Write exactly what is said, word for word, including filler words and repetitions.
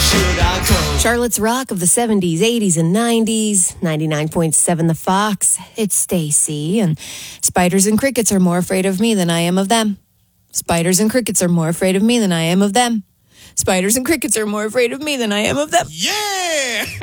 should I come? Charlotte's Rock of the seventies, eighties, and nineties. ninety-nine point seven The Fox. It's Stacy. And spiders and crickets are more afraid of me than I am of them. Spiders and crickets are more afraid of me than I am of them. Spiders and crickets are more afraid of me than I am of them. Yeah!